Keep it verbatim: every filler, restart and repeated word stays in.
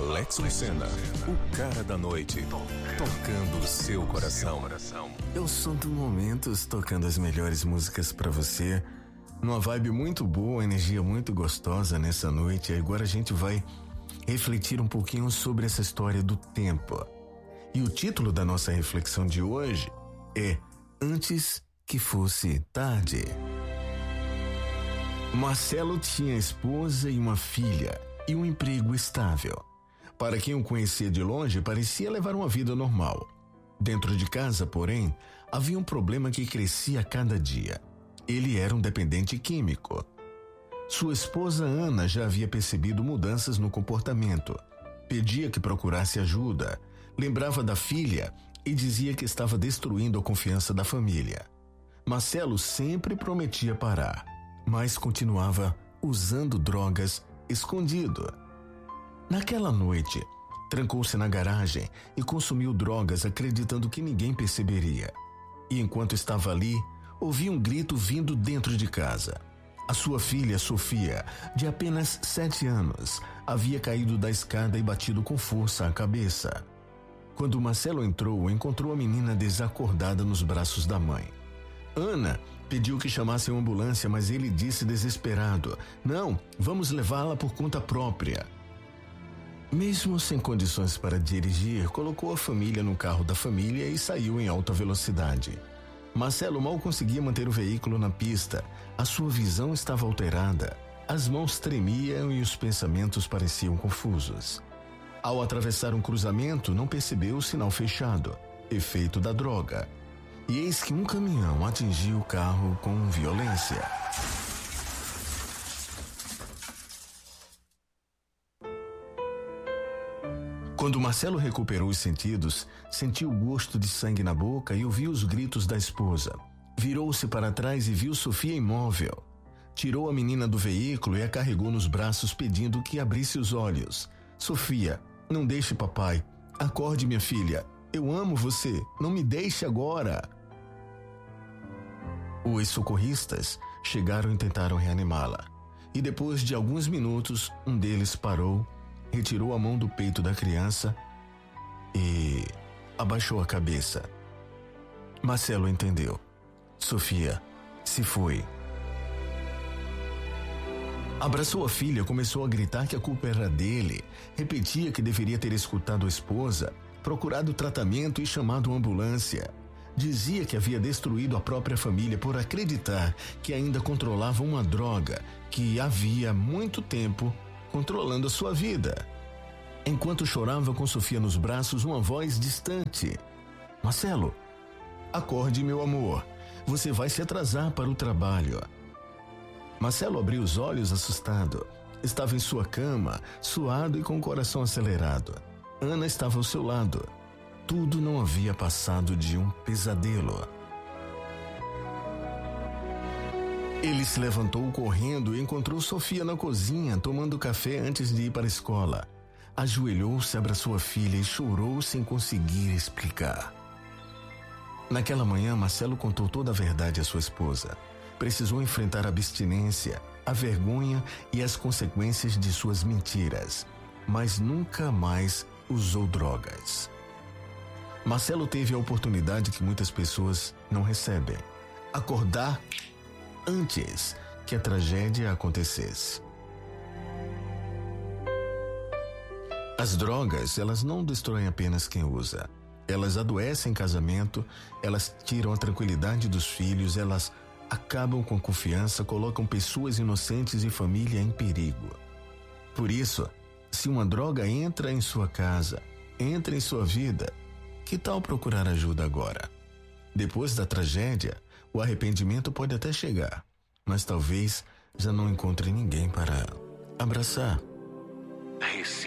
Alex Lucena, o cara da noite, tocando o seu coração. Eu Santo Momentos, tocando as melhores músicas pra você, numa vibe muito boa, energia muito gostosa nessa noite. Agora a gente vai refletir um pouquinho sobre essa história do tempo. E o título da nossa reflexão de hoje é Antes que fosse tarde. Marcelo tinha esposa e uma filha e um emprego estável. Para quem o conhecia de longe, parecia levar uma vida normal. Dentro de casa, porém, havia um problema que crescia a cada dia. Ele era um dependente químico. Sua esposa Ana já havia percebido mudanças no comportamento. Pedia que procurasse ajuda, lembrava da filha e dizia que estava destruindo a confiança da família. Marcelo sempre prometia parar, mas continuava usando drogas escondido. Naquela noite, trancou-se na garagem e consumiu drogas acreditando que ninguém perceberia. E enquanto estava ali, ouviu um grito vindo dentro de casa. A sua filha, Sofia, de apenas sete anos, havia caído da escada e batido com força a cabeça. Quando Marcelo entrou, encontrou a menina desacordada nos braços da mãe. Ana pediu que chamassem uma ambulância, mas ele disse desesperado: "Não, vamos levá-la por conta própria." Mesmo sem condições para dirigir, colocou a família no carro da família e saiu em alta velocidade. Marcelo mal conseguia manter o veículo na pista. A sua visão estava alterada, as mãos tremiam e os pensamentos pareciam confusos. Ao atravessar um cruzamento, não percebeu o sinal fechado, efeito da droga. E eis que um caminhão atingiu o carro com violência. Quando Marcelo recuperou os sentidos, sentiu o gosto de sangue na boca e ouviu os gritos da esposa. Virou-se para trás e viu Sofia imóvel. Tirou a menina do veículo e a carregou nos braços pedindo que abrisse os olhos. "Sofia, não deixe papai. Acorde, minha filha. Eu amo você. Não me deixe agora." Os socorristas chegaram e tentaram reanimá-la. E depois de alguns minutos, um deles parou, retirou a mão do peito da criança e abaixou a cabeça. Marcelo entendeu. Sofia se foi. Abraçou a filha, começou a gritar que a culpa era dele. Repetia que deveria ter escutado a esposa, procurado tratamento e chamado uma ambulância. Dizia que havia destruído a própria família por acreditar que ainda controlava uma droga que havia muito tempo controlando a sua vida. Enquanto chorava com Sofia nos braços, uma voz distante: "Marcelo, acorde, meu amor. Você vai se atrasar para o trabalho." Marcelo abriu os olhos assustado. Estava em sua cama, suado e com o coração acelerado. Ana estava ao seu lado. Tudo não havia passado de um pesadelo. Ele se levantou correndo e encontrou Sofia na cozinha, tomando café antes de ir para a escola. Ajoelhou-se, abraçou a filha e chorou sem conseguir explicar. Naquela manhã, Marcelo contou toda a verdade à sua esposa. Precisou enfrentar a abstinência, a vergonha e as consequências de suas mentiras, mas nunca mais usou drogas. Marcelo teve a oportunidade que muitas pessoas não recebem: acordar antes que a tragédia acontecesse. As drogas, elas não destroem apenas quem usa. Elas adoecem casamento, elas tiram a tranquilidade dos filhos, elas acabam com a confiança, colocam pessoas inocentes e família em perigo. Por isso, se uma droga entra em sua casa, entra em sua vida, que tal procurar ajuda agora? Depois da tragédia, o arrependimento pode até chegar, mas talvez já não encontre ninguém para abraçar. Recife.